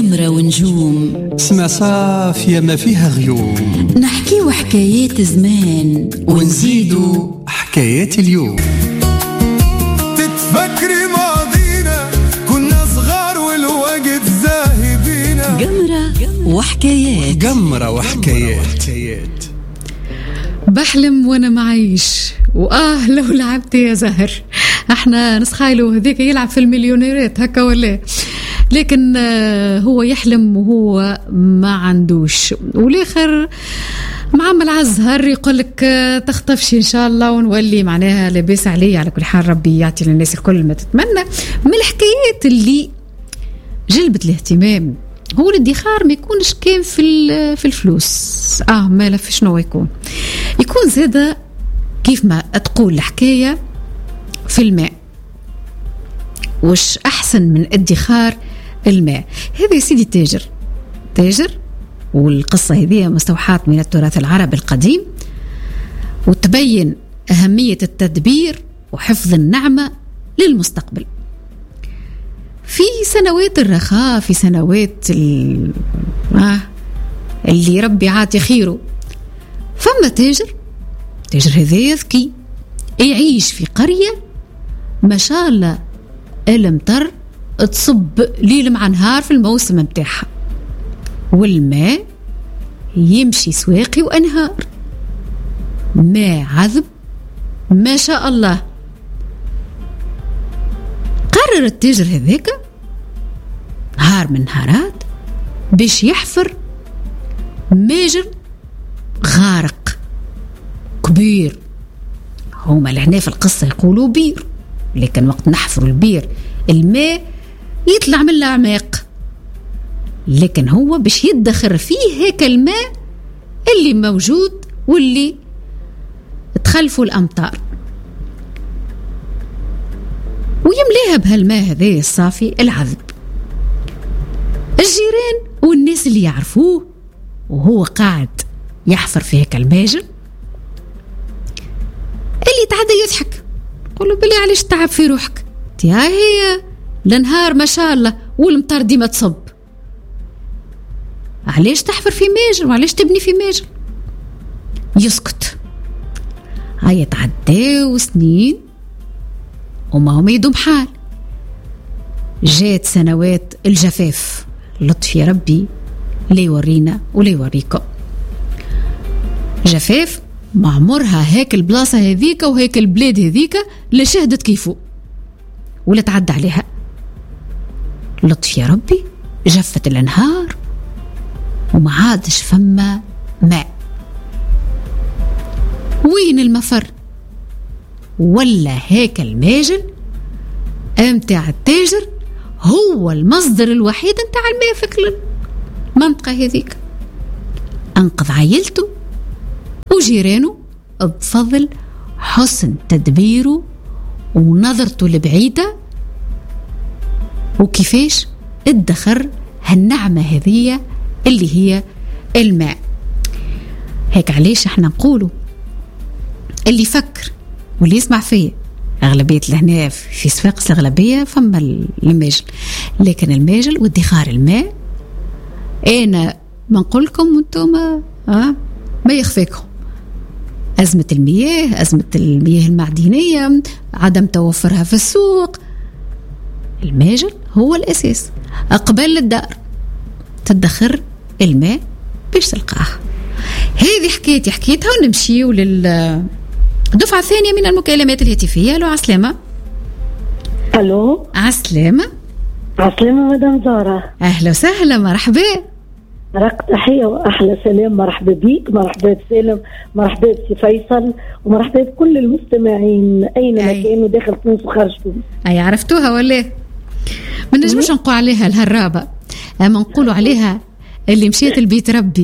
جمرة ونجوم سما صافية ما فيها غيوم، نحكي وحكايات زمان ونزيدو حكايات اليوم. تتفكري ماضينا كنا صغار والوقت زاهبينا. جمرة وحكايات، جمرة وحكايات. بحلم وانا معيش لو لعبت يا زهر. احنا نسخايلو هذيك يلعب في المليونيرات هكا ولا، لكن هو يحلم وهو ما عندوش، والاخر معمل عزهر يقولك تخطفش ان شاء الله ونولي معناها لباس عليه. على كل حال ربي يعطي للناس الكل ما تتمنى. من الحكايات اللي جلبت الاهتمام هو الادخار، ما يكونش كان في الفلوس، ما في شنو يكون زاده كيف ما تقول الحكايه في الماء. وش احسن من ادخار الماء؟ هذا يا سيدي تاجر، والقصه هذه مستوحاه من التراث العربي القديم، وتبين اهميه التدبير وحفظ النعمه للمستقبل في سنوات الرخاء، في سنوات اللي ربي عاطي خيره. فما تاجر هذا ذكي يعيش في قرية ما شاء الله الامطر تصب ليل مع نهار في الموسم متاعها، والماء يمشي سواقي وأنهار، ماء عذب ما شاء الله. قرر التاجر هذاك نهار من نهارات باش يحفر ماجر غارق كبير. هما لهنا في القصة يقولوا بير، لكن وقت نحفر البير الماء يطلع من الأعماق، لكن هو باش يدخر فيه هيك الماء اللي موجود واللي تخلفوا الأمطار، ويمليها بهالماء هذا الصافي العذب. الجيران والناس اللي يعرفوه وهو قاعد يحفر في هيك الماجر، اللي تعدى يضحك يقولوا بلي علاش تعب في روحك، هي لنهار ما شاء الله والمطر ديما تصب، علاش تحفر في ماجر وعلاش تبني في ماجر؟ يسكت. هيا تعداو سنين وما هم يدوم حال. جات سنوات الجفاف، لطف يا ربي لا يورينا ولا يوريكم. جفاف ما عمرها هيك البلاصة هذيك وهيك البلاد هذيك لا شهدت كيفو ولا تعدى عليها. لطف يا ربي جفت الانهار وما عادش فما ماء. وين المفر؟ ولا هيك الماجل امتاع التاجر هو المصدر الوحيد متاع الماء في كل المنطقة هذيك. انقذ عائلته وجيرانه بفضل حسن تدبيره ونظرته البعيدة، وكيفاش ادخر هالنعمة هذية اللي هي الماء. هيك علاش احنا نقولوا اللي يفكر واللي يسمع فيه، أغلبية لهنا في صفاقس الأغلبية فما الماجل، لكن الماجل وادخار الماء أنا ما نقولكم وانتم ما يخفيكم. أزمة المياه المعدنية، عدم توفرها في السوق، الماجل هو الأساس. أقبل الدار تدخر الماء باش تلقاه. هذه حكيتها ونمشيو الدفعة الثانية من المكالمات الهاتفية. الو عسلامة. الو عسلامة. مدام زارة، أهلا وسهلا، مرحبا. رق تحية وأحلى سلام، مرحبا بيك، مرحبا بسالم، مرحبا بسي فيصل، ومرحبا بكل المستمعين أينما كانوا داخل تونس وخارج تونس. عرفتوها ولا ما نجمش نقول عليها الهرابة، أما نقولوا عليها اللي مشيت البيت ربي.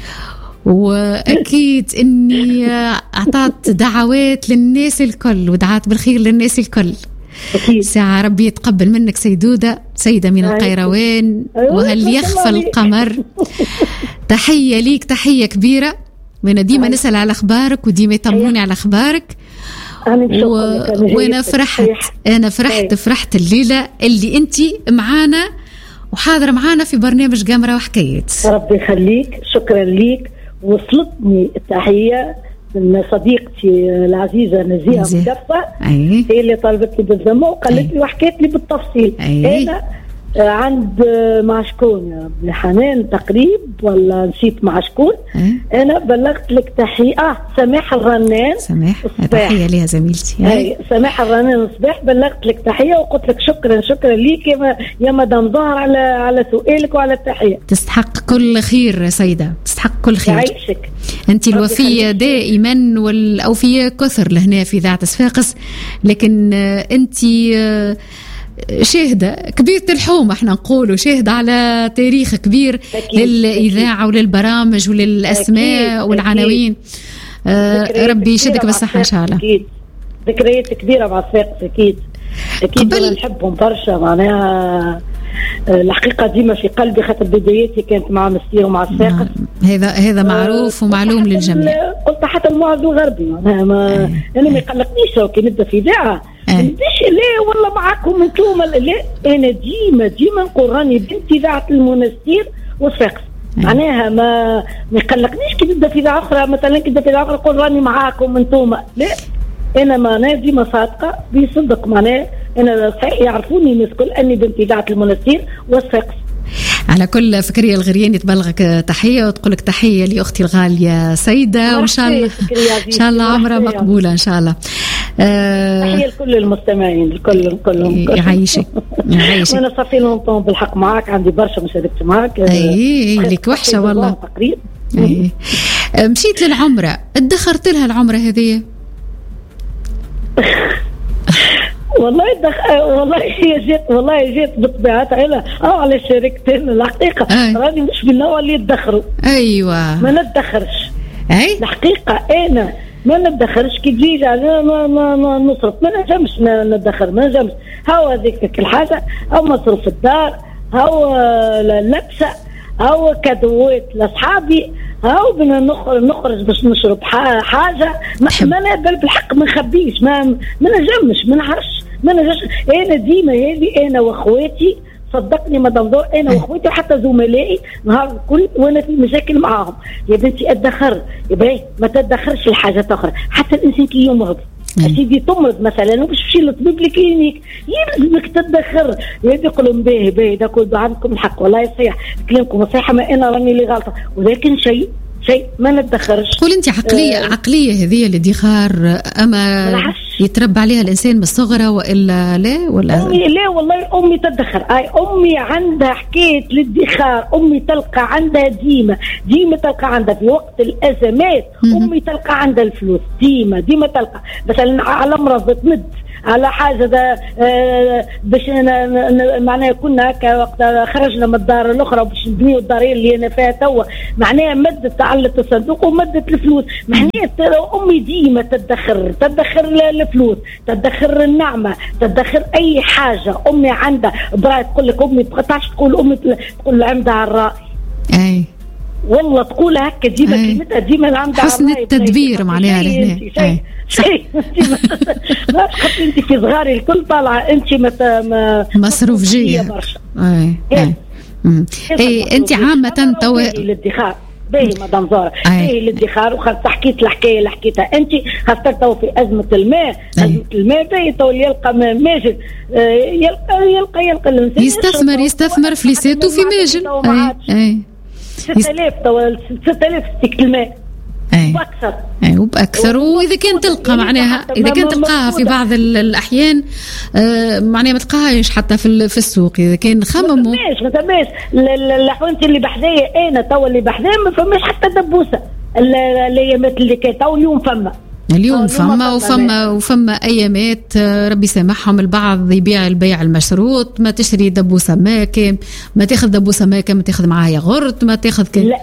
وأكيد أني أعطت دعوات للناس الكل ودعات بالخير للناس الكل. أكيد. ساعة ربي يتقبل منك سيدة من القيروان. وهل يخفى القمر. تحية ليك، تحية كبيرة، وانا ديما نسأل على أخبارك وديما يطمنوني على أخبارك. وانا فرحت الليلة اللي انتي معانا وحاضر معانا في برنامج جمرة وحكايات. ربي يخليك، شكرا ليك. وصلتني التحية من صديقتي العزيزة نزيهة مكفة، هي اللي طلبت لي بالذمة وقالت لي وحكيت لي بالتفصيل. أنا عند مع شكون يا ربي، حنان تقريب ولا نسيت مع شكون. انا بلغت لك تحيه سماح الرنان. سماح تحيه ليها زميلتي. سماح الرنان الصباح بلغت لك تحيه وقلت لك شكرا ليك يا مدام ظهر على سؤالك وعلى التحيه. تستحق كل خير سيده، تستحق كل خير. يعيشك. انت الوفيه دائما والاوفياء كثر لهنا في اذاعه صفاقس، لكن انت شاهدة كبيرة الحومة، احنا نقولوا شاهدة على تاريخ كبير للإذاعة وللبرامج وللأسماء والعناوين. ربي يشدك بالصحة إن شاء الله. أكيد ذكريات كبيرة مع صفاقس. أكيد أنا نحبهم برشا، معناها الحقيقة ديما في قلبي، خاطر بداياتي كانت مع مستير ومع صفاقس. هذا معروف ومعلوم للجميع. قلت حتى المعرض الغربي معناها أنا ما يقلقنيش كي نبدأ في إذاعة نديش ليه والله معاكم انتوما. لا انا ديما نقول راني بنت اذاعه المنستير وصفاقس، معناها ما يقلقنيش كي نبدا في اذاعه اخرى. مثلا كي نبدا في اذاعه اخرى نقول راني معاكم انتوما، لا انا معناها ديما صادقه بصدق. معناها انا صحيح يعرفوني الناس الكل اني بنت اذاعه المنستير وصفاقس. على كل فكرية الغرياني تبلغك تحية وتقولك تحية لأختي الغالية سيدة، وإن شاء الله إن شاء الله عمرها مقبولة إن شاء الله. تحية لكل المستمعين كلهم يعيشك. وأنا صافي لونطون بالحق معك، عندي برشا مشاركة معك. لك وحشة والله تقريبا. مشيت للعمرة، ادخرت لها العمرة هذه؟ والله هي جات بطبيعتها انا على شركتين. الحقيقه راني مش من النوع اللي يدخروا. ايوه ما ندخرش. الحقيقه انا ما ندخرش كي تجي ما نصرف، ما نجمش ندخر، ما نجمش. هاو هذيك الحاجه او مصروف الدار او اللبسه او كادوات لاصحابي او بدنا نخرج باش نشرب حاجه ما نقبل بالحق، ما نخبيش، ما نجمش، ما نعرفش، ما نجمش. انا ديما هذه انا واخواتي، صدقني مدام دور، انا واخواتي وحتى زملائي نهار الكل وانا في مشاكل معاهم. يا بنتي ادخر، يا ما تدخرش لحاجات اخرى. حتى الانسان كي يمرض سيدي تمرض مثلا وباش تمشي للطبيب الكلينيك يلزمك تدخر. يقولوا باهي ده كل عندكم الحق، والله صحيح كلامكم صحيح، ما انا راني اللي غلطه، ولكن شيء ما ندخرش. تقول انت عقليه هذه الادخار اما يتربى عليها الانسان من الصغر والا لا؟ ولا لا والله امي تدخر. امي عندها حكايه الادخار، امي تلقى عندها ديما تلقى عندها في وقت الازمات. امي تلقى عندها الفلوس ديما تلقى، مثلا على مرض تمد على حاجه باش معناها كنا هكا وقت خرجنا من الدار الاخرى باش نبنيو الدارين اللي انا فيها توا، معناها مدت علت الصندوق ومدت الفلوس. معناها امي ديما تدخر الفلوس، تدخر النعمه، تدخر اي حاجه. امي عندها برا تقول لك امي تقطعش، تقول امي تقول عندها على الراي. والله تقول هكا ديما كلمتها ديما عندها حسن التدبير معناها لهنا. ما تخطي انت في صغاري الكل طالعه انت مصروف جاي برشا. انت عامه توا الادخار باهي مدام زهره، باهي الادخار. وخاصة حكيت الحكايه اللي حكيتها انت، خاصة تو في ازمه الماء باهي تو يلقى ماجد، يلقى الانسان يستثمر فليساته في ماجد. 6000 تو 6000 ستيك الماء وبأكثر. وإذا كان تلقى معناها إذا كان تلقاها في بعض الأحيان معناها ما تلقاهاش حتى في السوق. إذا كان خمموا ما تماش الحوانت اللي بحذايا أنا توا اللي بحذايا ما فماش حتى دبوسة. الأيامات اللي كانت أو اليوم فما أيامات ربي يسامحهم البعض يبيع البيع المشروط، ما تشتري دبوسة ماكم، ما تاخذ دبوسة ماكم، ما تاخذ معها ياغورت، ما تاخذ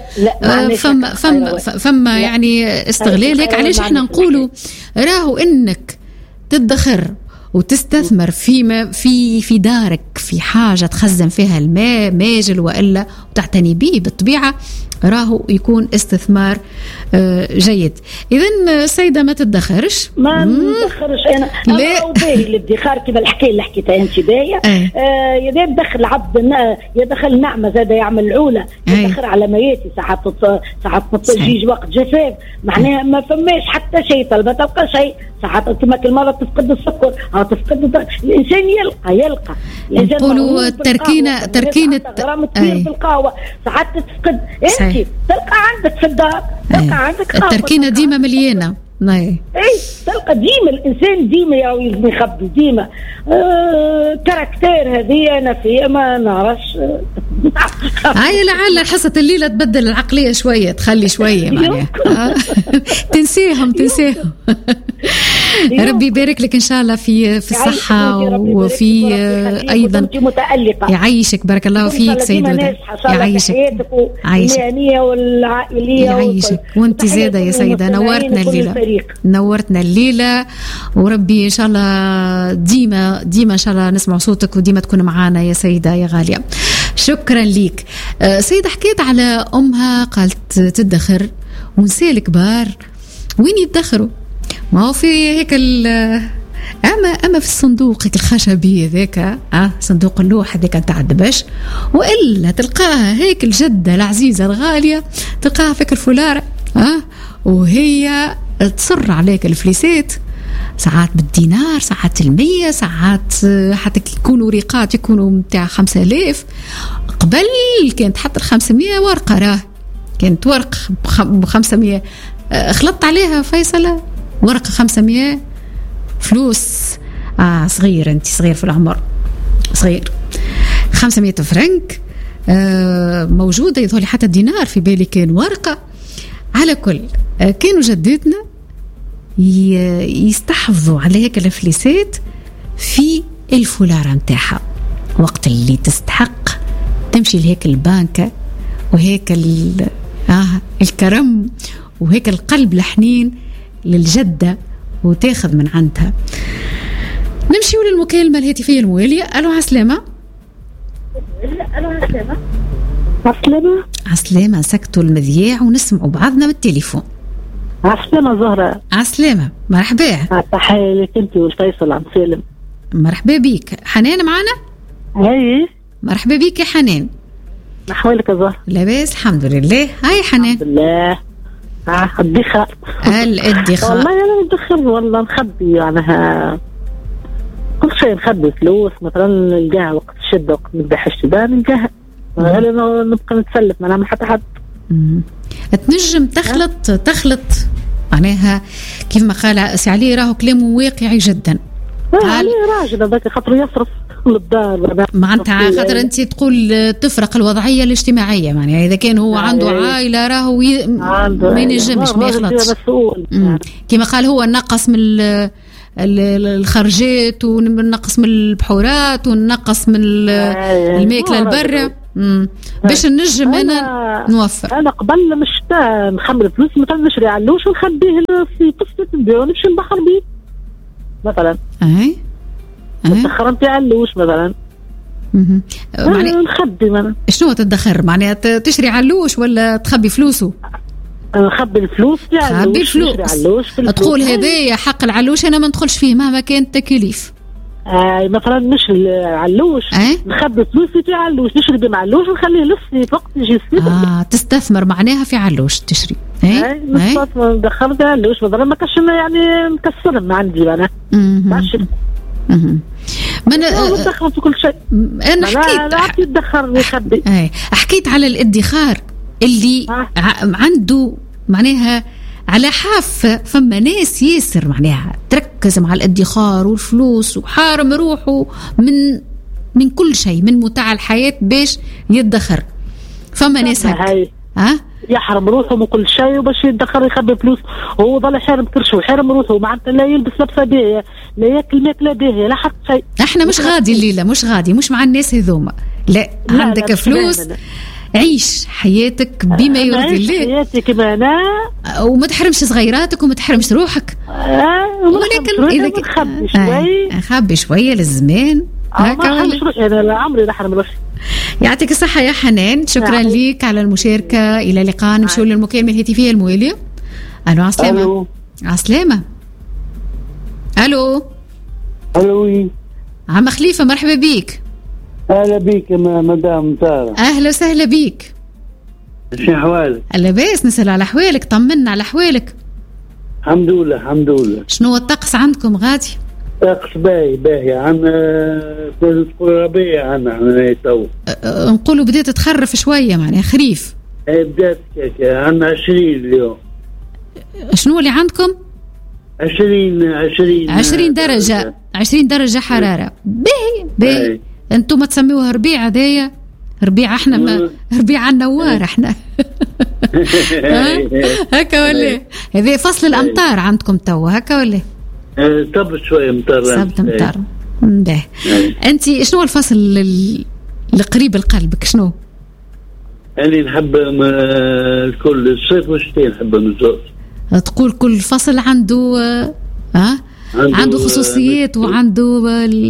فما يعني استغلال. هيك علاش احنا نقولوا راهو انك تدخر وتستثمر في دارك، في حاجة تخزن فيها الماء ماجل وإلا وتعتني به بالطبيعة، راهو يكون استثمار جيد. إذن سيدة ما تدخرش، ما ندخرش أنا باهي الادخار كما الحكاية اللي حكيتها أنت باهية. يدخل العبد يدخل نعمة زاد يعمل العولة، يدخل على مياتي ساعات تجيج وقت جفاف، معناها ما فماش حتى شيء، ما تلقى شيء. ساعات كما كل مرة تفقد السكر أو تفقد الإنسان يلقى نقولوا تركينة غرام كثير في القهوة، ساعات تفقد أنت تلقى عندك في الدار، تلقى عندك التركينة ديما مليانة. اي تلقى ديما الانسان ديما يخبي ديما كاركتير. هذه انا فيها ما نعرفش. هاي لعل حصة الليلة تبدل العقلية شوية، تخلي شوية معناها تنسيهم ربي يبارك لك إن شاء الله في الصحة وفي أيضا يعيشك. بارك الله فيك سيدة، يعيشك المهنية والعائلية يعيشك. وانت زادة يا سيدة، نورتنا الليلة وربي إن شاء الله ديما إن شاء الله نسمع صوتك وديما تكون معانا يا سيدة يا غالية. شكرا ليك. سيدة حكيت على أمها قالت تدخر، ونساء الكبار وين يدخروا؟ ما هو في هيك أما في الصندوق هيك الخشبي ذاك، صندوق اللوحة ذاك نتاع الدبش، وإلا تلقاها هيك الجدة العزيزة الغالية تلقاها فيك الفولارة وهي تصر عليك الفليسات، ساعات بالدينار، ساعات 100، ساعات حتى يكونوا ورقات يكونوا متاع 5000. قبل كانت حتى 500 ورقة، راه كانت ورق ب500. خلطت عليها فيصلة ورقة 500 فلوس. صغير، انت صغير في العمر، صغير. 500 فرنك موجودة، يظهر حتى الدينار في بالي كان ورقة. على كل كانوا جدتنا يستحفظوا على هيك الفليسات في الفولارة نتاعها، وقت اللي تستحق تمشي لهيك البانكة وهيك الكرم وهيك القلب الحنين للجدة وتاخذ من عندها. نمشي للمكالمة الهاتفية الموالية. ألو عسلامة. عسلامة، سكتوا المذياع ونسمعوا بعضنا بالتليفون. عسلامة زهرة. عسلامة، مرحبا. تحية لك انت والفيصل عم سالم. مرحبا بيك. حنان معنا؟ هاي مرحبا بيك يا حنان. نحوالك يا زهرة؟ لاباس الحمد لله. هاي حنان. الحمد لله. الادخار. الادخار. والله أنا ندخر والله نخبي يعني كل شيء، نخبي فلوس مثلا نلقاها وقت الشدة، وقت نذبح الشبان نلقاها، غير نبقى نتسلف ما نعمل حتى حد. تنجم تخلط معناها كيف ما قال سي علي، راهو كلامه واقعي جدا. علي راجل هذاك خاطر يصرف للدار معناتها خاطر انت تقول تفرق الوضعيه الاجتماعيه، معناها اذا كان هو عنده عائله راهو ما ينجمش ما يخلطش. كما قال هو نقص من الخرجات ونقص من البحورات ونقص من الماكله البرة باش نجم انا نوفر. انا قبل مش نخمر فلوس مثلا نشري علوش ونخبيه في قصه نبيع ونمشي البحر بيه مثلا. تدخر انت علوش مثلا. نخبي مثلا. شنو تدخر؟ معناها تشري علوش ولا تخبي فلوسه؟ نخبي الفلوس تاع علوش. تقول هذايا حق العلوش انا ما ندخلش فيه مهما كانت التكاليف. مثلا نشري علوش نخبي فلوسي في علوش، نشري بمعلوش ونخليه لسي وقت يجي الصيف. تستثمر معناها في علوش تشري. نستثمر دخلت علوش مثلا ما كاش يعني مكسر ما عندي انا ماشي. ما انا ندخر في كل شيء. انا حكيت يدخر ويخبي. حكيت على الادخار اللي عنده معناها على حافة. فما ناس ياسر معناها تركز مع الادخار والفلوس وحارم روحه من كل شيء، من متاع الحياة باش يدخر. فما ناس هكا يحرم روحه من كل شيء وباش يدخر يخبي فلوس، وهو ضل حارم كرشه وحارم روحه، معناتها لا يلبس لبسه باهيه، لا ياكل ماكله باهيه، لا حتى شيء. احنا مش غادي الليله، مش مع الناس هذوما. لا عندك فلوس عيش حياتك بما يرضي الله، حياتي كما أنا، وما تحرمش صغيراتك وما تحرمش روحك. ولكن إذا نخبي شوي نخبي شوية للزمان هكا. أنا لا عمري نحرم روحي. يعطيك الصحة يا حنان، شكرا لك على المشاركة. إلى اللقاء. نمشيو للمكالمة الهاتفية الموالية. ألو عسلامة. عسلامة. ألو عم خليفة، مرحبا بيك. أهلا بيك مدام سارة. أهلا وسهلا بيك. شو أحوالك؟ لاباس، نسأل على أحوالك، طمنا على أحوالك. الحمد لله. شنو الطقس عندكم غادي؟ طقس باهي عنا تقول ربيع عنا تو. نقولوا بدأت تخرف شوية معناها خريف. بدأت عنا 20 اليوم. شنو اللي عندكم؟ 20 درجة. 20 درجة حرارة. باهي. انتم ما تسميوها ربيع هذايا؟ ربيع احنا ما ربيع النوار احنا. هكا ولا هذا فصل الامطار عندكم تو هكا ولا؟ طب شويه مطر. باهي. انت شنو الفصل اللي قريب لقلبك شنو؟ انا نحب الكل، الصيف والشتاء نحبهم الزوج. تقول كل فصل عنده عنده خصوصيات وعنده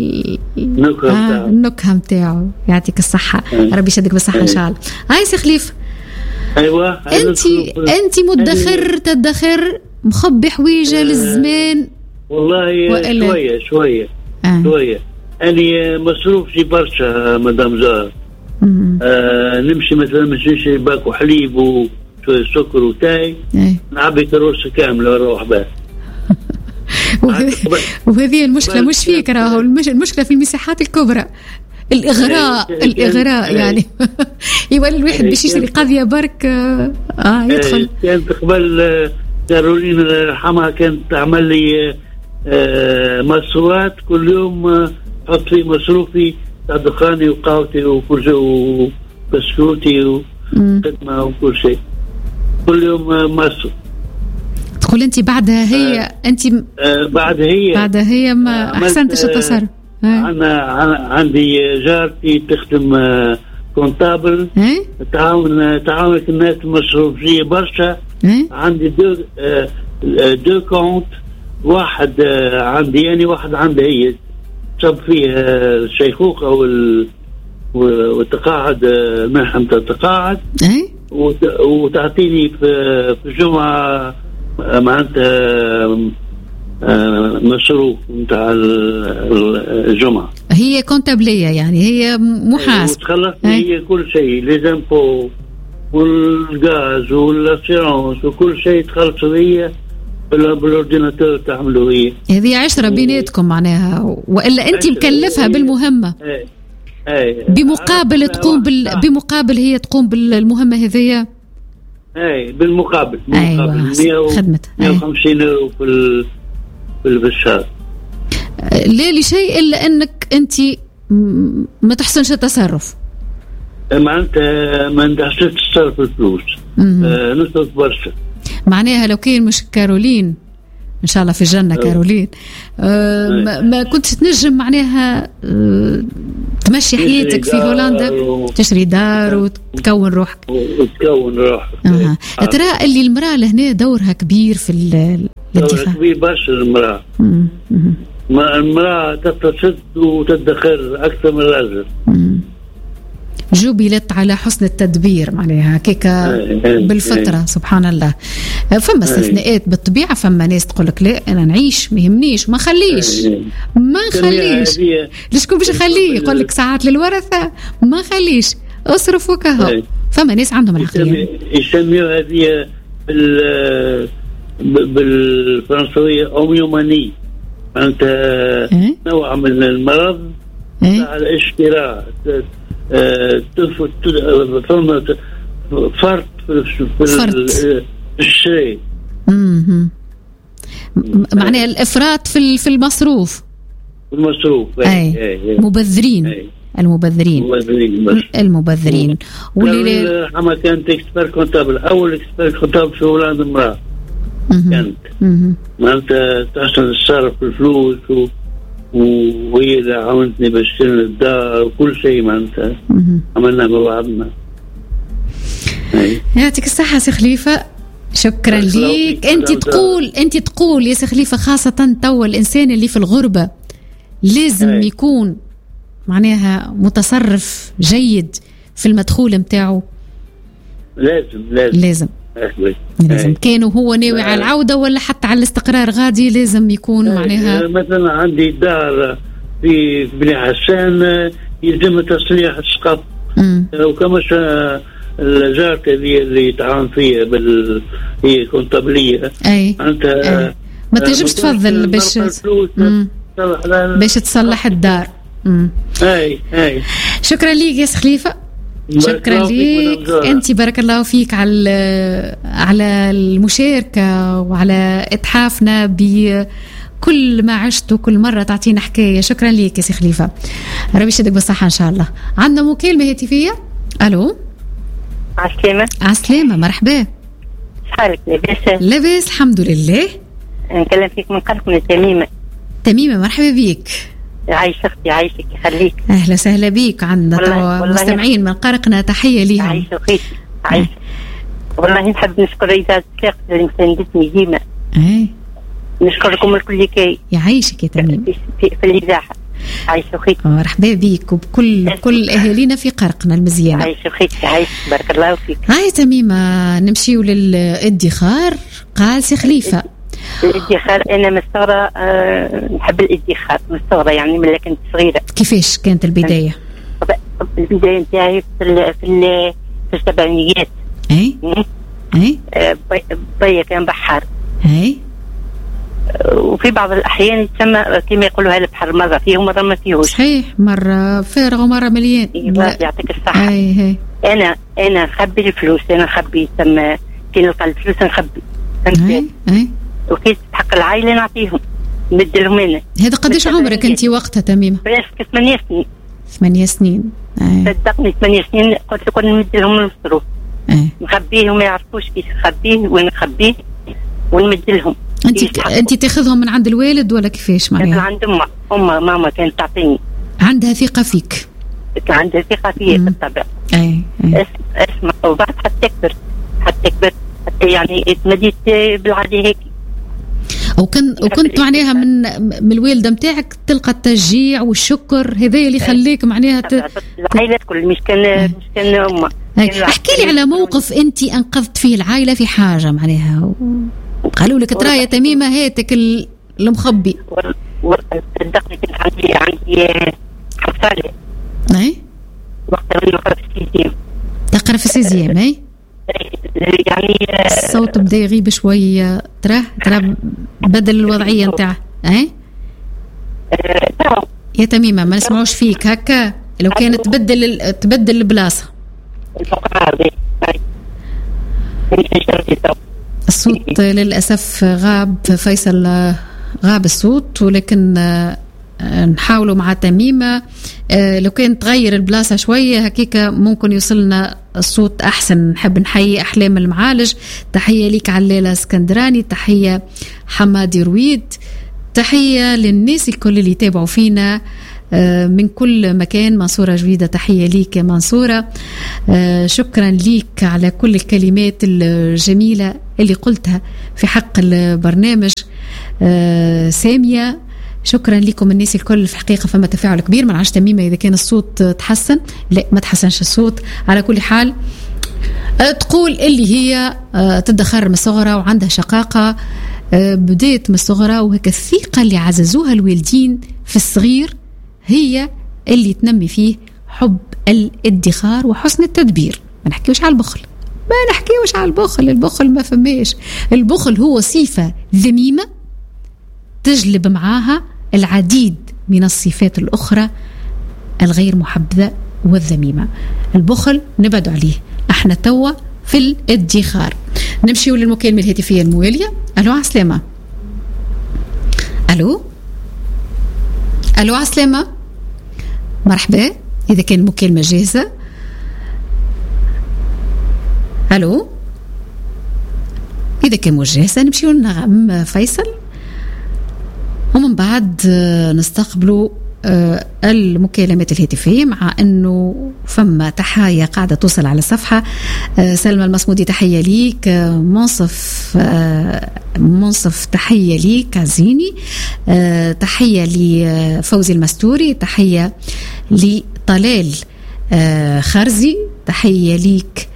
النكهة متاعه. يعطيك الصحة. ربي يشدك بالصحة إن شاء الله. هاي سي خليفة. أيوة. أنت تدخر مخبي حويجة للزمان والله. شوية. أنا مصروفي برشا مدام زهر. نمشي مثلا نشري باكو حليب وشوية سكر وتاي، نعبي كروسة كاملة ونروح بها. وهذه المشكلة مش فيك، راهو المشكلة في المساحات الكبرى. الإغراء يعني يولي الواحد باش يشتري قضية برك يدخل. كانت قبل كارولين رحمها كانت تعمل لي مصروفات كل يوم، حط في مصروفي تاع دخاني وقهوتي وكل شيء وبسكوتي وخدمة وكل شيء، كل يوم مصروف. تقول أنت بعدها هي بعدها هي ما أحسنتش التصرف. أنا عندي جارتي تخدم كونتابل، تعاون الناس المصروفية برشا. عندي دو كونت، واحد عندي أنا واحد عندها هي، تصب فيه الشيخوخة والتقاعد، المنحة متاع التقاعد، وتعطيني في الجمعة معناتها مصروف نتاع الجمعة. هي كونتابلية يعني هي محاسب، وتخلصني هي كل شيء، ليزامبو والغاز والاسيرونس وكل شيء تخلصوا هي بالاورديناتور تعملوا هي. هذه عشرة بيناتكم معناها، والا انت مكلفها بالمهمة بمقابل تقوم بمقابل هي تقوم بالمهمة هذية. بالمقابل خدمتها 150 يورو في الشهر. لا لشيء إلا أنك أنت ما تحسنش التصرف، معناتها ما نحسنش تصرف الفلوس، نصرف برشا. معناها لو كان مش كارولين إن شاء الله في الجنة كارولين ما كنتش تنجم معناها تمشي حياتك في هولندا، تشري دار وتكون روحك. ترى اللي المرأة لهنا دورها كبير في الدفاع. كبير برشا المرأة. المرأة تتصد وتدخر أكثر من الرجل. جبلت على حسن التدبير معناها كيكا بالفطرة. سبحان الله. فما استثناءات بالطبيعة، فما ناس تقول لك لا أنا نعيش ما يهمنيش ما نخليش ليشكون باش نخليه، يقول لك ساعات للورثة ما نخليش أصرف وكهو. فما ناس عندهم العقلية يسميوها هذه بالفرنسوية أوميوماني، أنت نوع من المرض على الاشتراء، فرط في الشيء. معناه الإفراط في المصروف. مبذرين. المبذرين. واللي حما كانت اكسبير كونتابل، أول اكسبير كونتابل في هولندا امرأة كانت، معناتها تحسن الصرف في الفلوس وهي اللي عاونتني باش نشتري الدار وكل شيء، معناتها عملنا مع بعضنا. يعطيك الصحة سي خليفة، شكرا ليك. انت تقول يا سي خليفة خاصة توا الانسان اللي في الغربة لازم يكون معناها متصرف جيد في المدخول متاعه. لازم كانوا هو ناوي على العودة ولا حتى على الاستقرار غادي لازم يكون معناها. مثلا عندي دار في بني حسان يتم تصليح السقف، وكمش الجارة اللي تعاون فيها هي كونتابلية. انت ما تنجمش تفضل باش تصلح الدار. شكرا ليك يا خليفة، شكرا ليك انت، بارك الله فيك على المشاركة وعلى اتحافنا بكل ما عشت وكل مرة تعطينا حكاية. شكرا ليك يا سي خليفة، ربي يشدك بالصحة ان شاء الله. عندنا مكالمة هاتفية. الو، عسلامة. عسلامة، مرحبا، شحالك؟ لاباس؟ لاباس الحمد لله. نكلم فيك من قلب من تميمة. تميمة، مرحبا بيك. عايش اختي، عايشك يخليك. اهلا وسهلا بيك. عندنا توا مستمعين من قرقنا، تحيه ليهم. عايش اختي، عايش. والله نحب نشكر اذاعه الساقط اللي مساندتني ديما. نشكركم الكل كي يعيشك يا تميم في الاذاعه. عايش اختي، مرحبا بيك وبكل اهالينا في قرقنا المزيانه. عايش اختي، عايش، بارك الله فيك. هاي تميمه، نمشيو للادخار. قال سي خليفه الادخار، انا مستغرة نحب الادخار مستغرة، يعني من كنت صغيره. كيفاش كانت البدايه؟ البدايه نتاعي في السبعينيات. اي بيا كان بحار. وفي بعض الاحيان يتسمى كما يقولوا البحر، مره فيه ومره ما فيهوش. صحيح، مره فارغ ومره مليان. يعطيك الصحه. انا نخبي الفلوس، انا نخبي يسمى كي نلقى الفلوس نخبي. وكيف حق العائله نعطيهم، نمد لهم انا. هذا قديش عمرك انت وقتها تميمه؟ 8 سنين. 8 سنين. صدقني 8 سنين قلت لكم نمد لهم المصروف. نخبيه وما يعرفوش كيف نخبيه، وين نخبيه ونمد لهم. انت تاخذهم من عند الوالد ولا كيفاش معناها؟ من عند ماما كانت تعطيني. عندها ثقه فيك؟ عندها ثقه فيا بالطبع. اسمع، وبعد حتى كبرت حتى يعني تمديت بالعادي هيك. وكنت معناها من الوالده نتاعك تلقى التشجيع والشكر، هذا اللي خليك معناها العائله الكل، مش كان امه. احكي لي على موقف انت انقذت فيه العائله في حاجه معناها قالوا لك ترى يا تميمه هاتك المخبي. صدقني كنت عندي حفاله. وقتها نقرا في السيزيام. تقرا في السيزيام؟ يعني الصوت بدا يغيب شويه. ترى بدل الوضعيه نتاعه. يا تميمه ما نسمعوش فيك هكا، لو كانت تبدل البلاصه. الصوت للاسف غاب، فيصل غاب الصوت، ولكن نحاولوا مع تميمه لو كان تغير البلاصه شويه هكيكا ممكن يوصلنا الصوت احسن. نحب نحيي احلام المعالج، تحيه ليك علالة اسكندراني، تحيه حمادي رويد، تحيه للناس الكل اللي يتابعوا فينا من كل مكان. منصورة جويدة، تحية ليك يا منصورة. شكرا ليك على كل الكلمات الجميلة اللي قلتها في حق البرنامج. سامية، شكرا لكم الناس الكل. في حقيقة فما تفاعل كبير. من عاش تميمة إذا كان الصوت تحسن، لا ما تحسنش الصوت. على كل حال تقول اللي هي تدخر من صغرها وعندها شقاقة بداية من صغرها، وهيك الثقة اللي عززوها الوالدين في الصغير هي اللي تنمي فيه حب الادخار وحسن التدبير. ما نحكيوش على البخل، البخل ما فماش. البخل هو صفة ذميمة تجلب معاها العديد من الصفات الأخرى الغير محبذة والذميمة. البخل نبعد عليه. احنا توا في الادخار. نمشيو للمكالمة الهاتفية الموالية. ألو عسلامة. ألو عسلامة، مرحبا. إذا كان المكالمة جاهزة. ألو، إذا كان مش جاهزة نمشيو لنغم فيصل، ومن بعد نستقبلوا المكالمات الهاتفية، مع أنه فما تحايا قاعدة توصل على الصفحة. سلمى المصمودي تحية ليك، منصف تحية ليك عزيني، تحية لفوزي المستوري، تحية لطلال خرزي، تحية ليك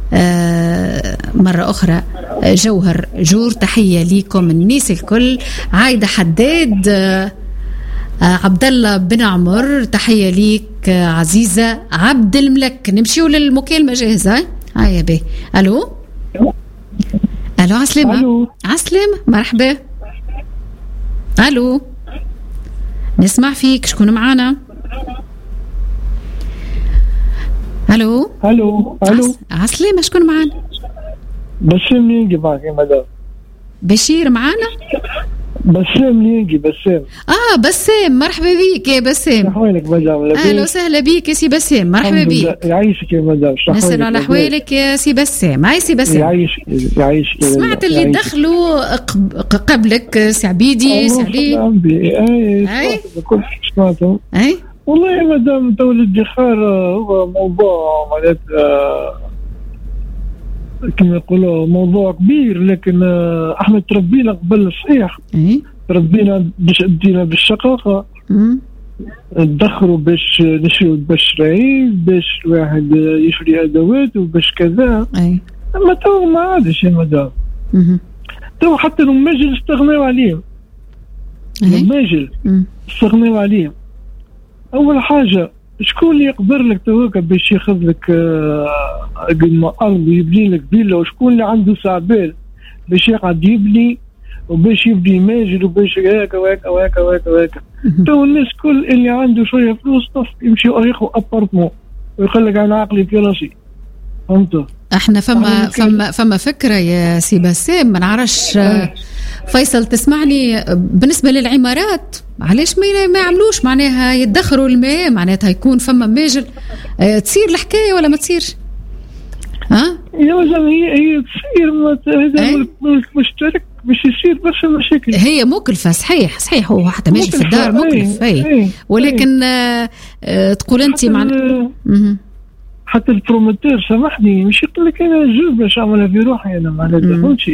مرة أخرى جوهر جور، تحية ليكم الناس الكل. عايدة حداد، عبد الله بن عمر، تحية ليك عزيزة عبد الملك. نمشيو للمكالمة جاهزة. هيا بيه. ألو عسلامة. عسلامة، مرحبا. ألو، نسمع فيك، شكون معانا؟ ألو عسلامة، شكون معانا؟ بسام لينجي معك يا مدام. بشير معانا؟ بسام لينجي. بسام، مرحبا بيك يا بسام. أحوالك مدام؟ أهلا وسهلا بيك يا سي بسام، مرحبا بيك. يعيشك يا مدام. نسأل على أحوالك يا سي بسام. هاي سي بسام، يعيشك. سمعت اللي دخلوا قبلك سعبيدي أي كل سمعتهم. والله يا مدام تو الادخار هو موضوع معناتها كما يقولوا موضوع كبير، لكن احنا تربينا قبل الصحيح. تربينا باش ادينا بالشقاقه، ندخروا باش نشريو باش رعيل، باش الواحد يشري ادوات وباش كذا. اما تو ما عادش يا مدام. تو حتى الماجل استغناو عليهم. الماجل استغناو عليهم. اول حاجه شكون اللي يقدر لك توك باش ياخذ لك ارض ويبني لك فيلا، وشكون اللي عنده سعبال باش يقعد يبني وباش يبني ماجل وباش هكا. تو الناس كل اللي عنده شويه فلوس طف يمشي ياخذ ابارتمون ويقول لك انا عقلي في راسي. فهمت؟ احنا فما فكره يا سي بسام، ما نعرفش فيصل تسمعني، بالنسبه للعمارات علاش ما يعملوش معناها يدخروا الماء، معناتها يكون فما ماجل تصير الحكايه ولا ما تصيرش؟ يا وزن هي تصير، هذا ملك مشترك باش يصير برشا مشاكل. هي مكلفه، صحيح هو حتى ماجل في الدار مكلف، ولكن تقول انت معناها حتى البروموتور سامحني مش يقول لك انا جوز باش اعملها في روحي انا معناتها فهمتي.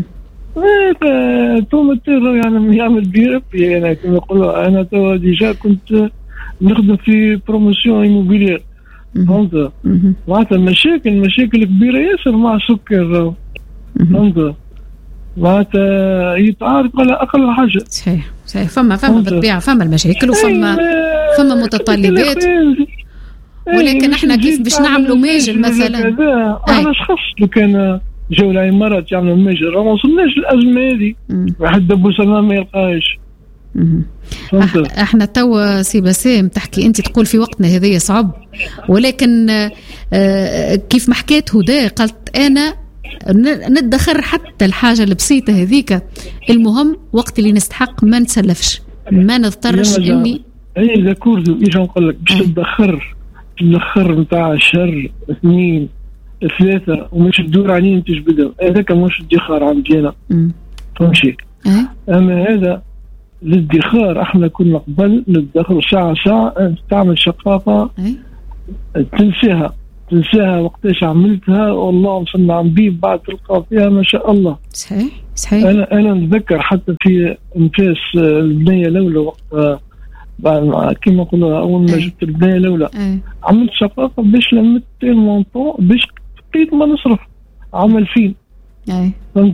البروموتور يعني يعمل بربي. انا كما يقولوا انا تو ديجا كنت نخدم في بروموسيون ايموبيلير. فهمت؟ معناتها مشاكل كبيره ياسر مع السكر. فهمت؟ معناتها يتعارض على اقل حاجه. صحيح فما بالطبيعه فما المشاكل وفما متطلبات، ولكن احنا كيف باش نعملوا ماجل مثلا؟ احنا شخص لو كان جاو العمارات يعملوا ماجل ما وصلناش الازمه هذه. واحد دبو سلام ما يلقاش. احنا توا سي بسام تحكي انت تقول في وقتنا هذه صعب، ولكن كيف ما حكيت هدى قالت انا ندخر حتى الحاجه البسيطه هذيك، المهم وقت اللي نستحق ما نتسلفش، ما نضطرش اني اذا كوردو ايش نقول لك باش تدخر نتاع شهر 2 3 ومش تدور عليه تجبدهم، هذاك مش ادخار عندي انا. فهمتي؟ اما هذا الادخار احنا كنا قبل ندخر ساعه تعمل شقاقه تنساها وقتاش عملتها والله وصلنا عم بيب بعد تلقى فيها ما شاء الله. صحيح انا نتذكر حتى في انفاس البنيه الاولى وقت كما نقولوا اول ما جبت البنيه الاولى عملت شقاقه باش لمت المونطون باش بقيت ما نصرف عمل فين. فهمت؟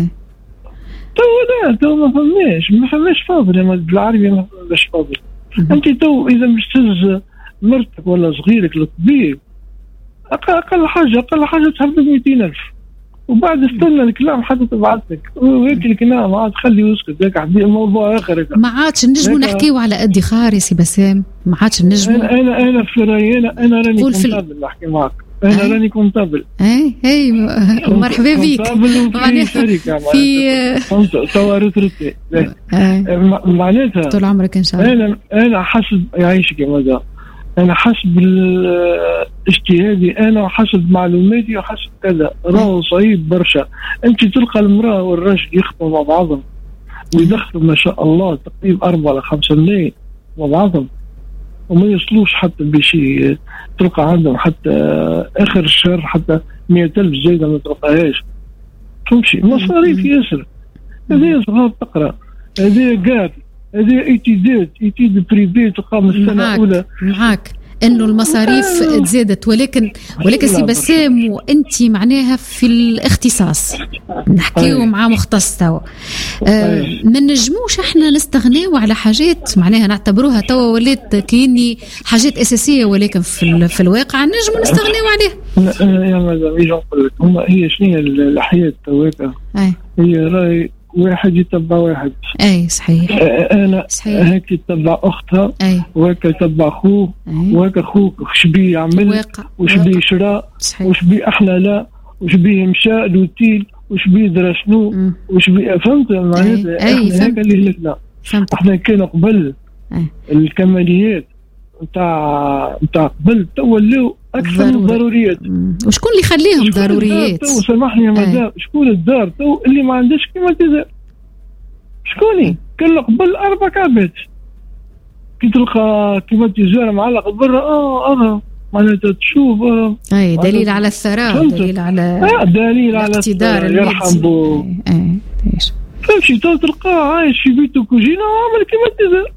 تو ما فماش فاضل بالعربي، ما فماش فاضل. انت تو اذا مش تهز مرتك ولا صغيرك للطبيب اقل حاجه تهبط 200,000 وبعد استنى الكلام حتى تبعث لك وهيك الكلام عاد خليه يسكت. ذاك الموضوع اخر ما عادش نجموا نحكيو على ادخار يا سي بسام، ما عادش نجموا. انا في رايي انا راني كونتابل نحكي معك. انا راني كونتابل. اي مرحبا بيك. في توارث معناتها طول عمرك ان شاء الله. انا حسب يعيشك يا مدام، انا حسب اجتهادي انا وحسب معلوماتي وحسب كذا راهو صعيب برشا. انت تلقى المراه والرجل يخطبوا مع بعضهم ويدخلوا ما شاء الله تقريبا 4 ل 5 ملايين مع بعضهم. وما يصلوش حتى بشيء، تلقى عندهم حتى آخر الشهر حتى 100,000 زايدة ما تلقاهاش. تمشي مصاريف ياسر. هذه صغار تقرأ، هذه قاعد، هذه ايتيدات بريفي تلقى من السنة الأولى. معاك انه المصاريف تزادت، ولكن سي بسام وانت معناها في الاختصاص نحكيو مع مختص توا. ما نجموش احنا نستغنيو على حاجات معناها نعتبروها توا ولات كيني حاجات اساسيه، ولكن في الواقع نجمو نستغنيو عليها. يا مدام يجي نقول لك هي شنو الحياه تواك، هي راي واحد يتبع واحد. اي صحيح. انا هيك يتبع اختها، وهيك يتبع اخوه، وهيك اخوك وش بيه يعمل، وش بيه شراء، وش بيه احنا لا، وش بيه مشى لوتيل، وش بيه درا شنو، وش بيه. فهمت معناتها؟ هيك اللي هلكنا احنا. كان قبل الكماليات نتاع قبل تولوا اكثر من ضروريات. وشكون اللي يخليهم ضروريات؟ تو سامحني يا مدام، شكون الدار تو اللي ما عندهاش كيما تزار؟ شكوني كان قبل 4 كعبات كي تلقى كيما تزار معلق برا معناتها تشوف دليل على الثراء، دليل على الاقتدار يرحم بو. تمشي تلقاه عايش في بيته كوجينه وعمل كيما تزار.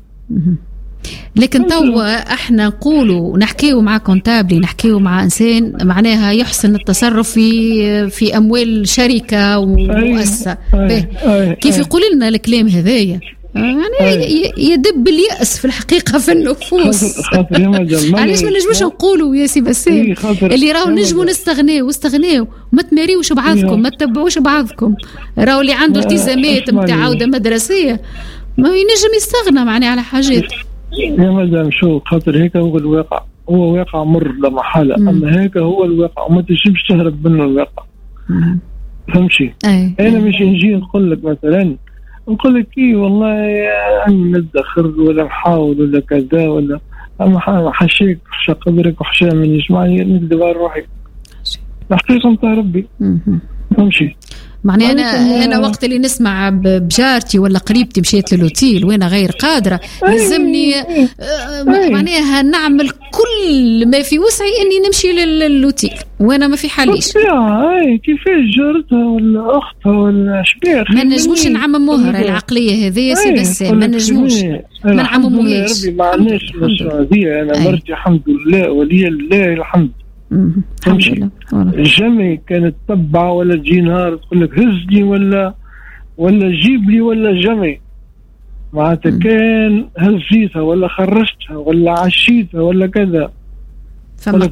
لكن توا احنا نقولوا نحكيو مع كونتابلي، نحكيو مع انسان معناها يحسن التصرف في اموال شركه ومؤسسه. كيف يقول لنا الكلام هذايا؟ يعني يدب اليأس في الحقيقه في النفوس. علاش ما نجموش نقولوا يا سي بسام اللي راهو نجموا نستغناو وما تماريوش بعضكم، ما تتبعوش بعضكم، راهو اللي عنده التزامات نتاع عوده مدرسيه ما ينجم يستغنى معناها على حاجات. يا مدام شو خاطر هيك هو الواقع، هو واقع مر لا محالة. أما هيك هو الواقع وما تجمش تهرب منه الواقع. فهمشي؟ أنا مش نجي نقول لك مثلا نقول لك والله أنا ندخر ولا نحاول ولا كذا ولا أما حشيك حشا قدرك وحشا من يسمعني نكذب على روحي. الحقيقة نتاع ربي. فهمشي؟ معنى أنا وقت اللي نسمع بجارتي ولا قريبتي مشيت للأوتيل وأنا غير قادرة يلزمني معناها نعمل كل ما في وسعي أني نمشي للأوتيل وأنا ما في حاليش. كيفاش جارتها ولا أختها ولا شبيخ ما نجموش نعمموها العقلية هذه يا سيدي السام، ما نجموش ما نعمموهاش. ربي معناش السعودية أنا مرتي الحمد لله ولي الله الحمد. تمشي الجمعي كانت تبع ولا تجي نهار تقول لك هزني ولا جيب لي ولا جمعي معناتها كان هزيتها ولا خرجتها ولا عشيتها ولا كذا. فما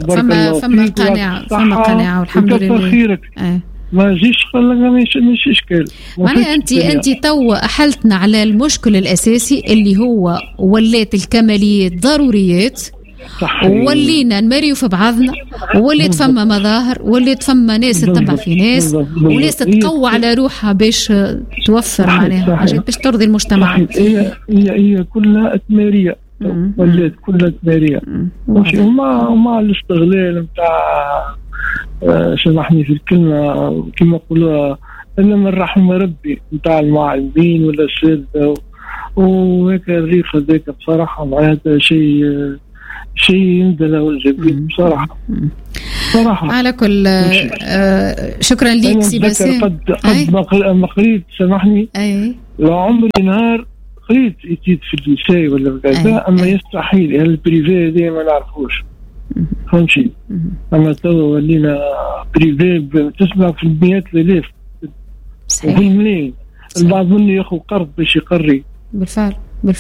قناعة والحمد لله. خيرك ما جيش قال لك مش إشكال. معناها أنت توا أحلتنا على المشكل الأساسي اللي هو ولات الكماليات ضروريات، ولينا نماريو في بعضنا، وليت فما مظاهر، وليت فما ناس تتبع في ناس، وناس تتقوى على روحها باش توفر معناها حاجات باش ترضي المجتمع. هي كلها تمارية، ولات كلها تمارية ومع الاستغلال نتاع سامحني في الكلمة كما يقولوها إلا من رحم ربي نتاع المعلمين ولا السادة وهيك الريف هذاك بصراحة معناتها شيء يندل والجبين بصراحة. على كل شكرا ليك سي باسم. قد قريت سامحني لو عمري نهار قريت يتيد في الليساي ولا كذا أما يستحيل البريفي دي ما نعرفوش. فهمتي؟ أما تو ولينا بريفي تسمع في المئات الآلاف وفي الملايين. البعض منه ياخذ قرض باش يقري. بالفعل.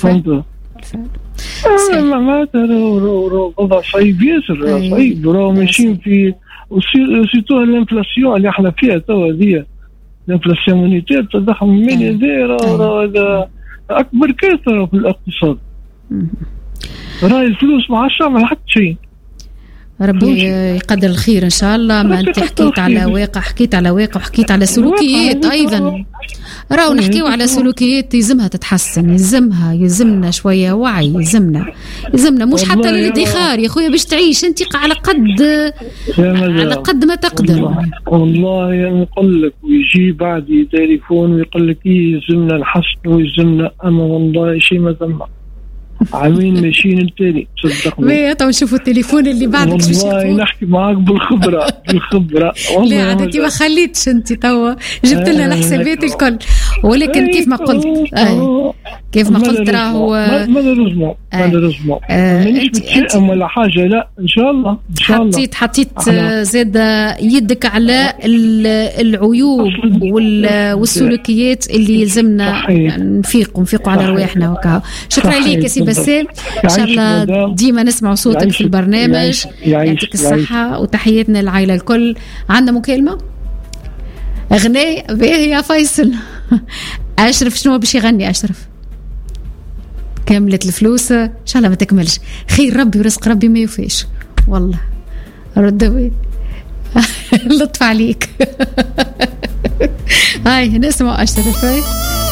ما وضع صعيب ياسر صعيب. راهو ماشيين في وسيتو الانفلاسيون اللي احنا فيها تو هذه الانفلاسيون مونيتير تضخم المالي هذا اكبر كارثه في الاقتصاد. راهي الفلوس ما عادش تعمل حتى شيء. ربي يقدر الخير ان شاء الله. ما انت حكيت على واقع وحكيت على سلوكيات ايضا. راهو نحكيو على سلوكيات يلزمها تتحسن، يلزمنا شويه وعي، يلزمنا مش حتى للادخار يا خويا باش تعيش انت على قد ما تقدر. والله نقول لك ويجي بعدي تليفون ويقول لك يلزمنا نحسن ويلزمنا، اما والله شيء ما ثم عامين ماشيين التالي صدقني. طب نشوفوا التليفون اللي بعدك. والله نحكي معاك بالخبرة لا عاد انت ما خليتش، انت توا جبت لنا الحسابات الكل، ولكن كيف ما قلت كيف ما قلت راهو مالوريزمون مانيش متشائم ولا حاجة، لا ان شاء الله حطيت زاد يدك على العيوب والسلوكيات اللي يلزمنا نفيقوا على رواحنا وكا. شكرا ليك يا سي بسام، ان شاء الله ديما نسمع صوتك في البرنامج. يعطيك الصحة وتحياتنا للعائلة الكل. عندنا مكالمة أغنية باهي يا فيصل. أشرف شنو باش يغني؟ أشرف كملت الفلوس إن شاء الله ما تكملش، خير ربي ورزق ربي ما يوفيش والله. ردوي لطف عليك. هاي نسمع أشرف.